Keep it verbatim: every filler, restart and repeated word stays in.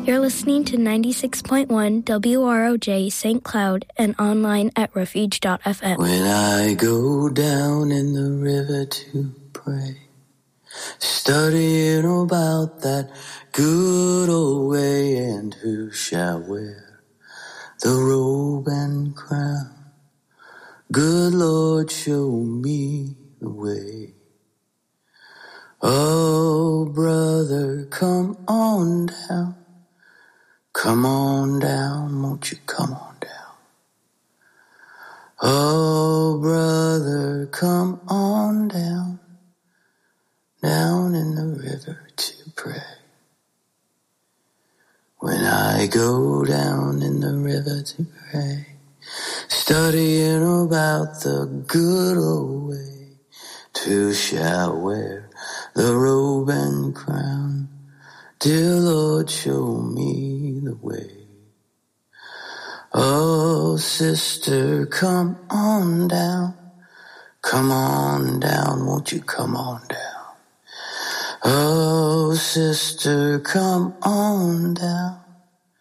You're listening to ninety-six point one W R O J Saint Cloud and online at refuge dot f m. When I go down in the river to pray, studying about that good old way, and who shall wear the robe and crown? Good Lord, show me the way. Oh, brother, come on down. Come on down, won't you come on down? Oh, brother, come on down. Down in the river to pray. When I go down in the river to pray, studying about the good old way, who shall wear the robe and crown? Dear Lord, show me the way. Oh, sister, come on down. Come on down, won't you come on down? Oh, sister, come on down.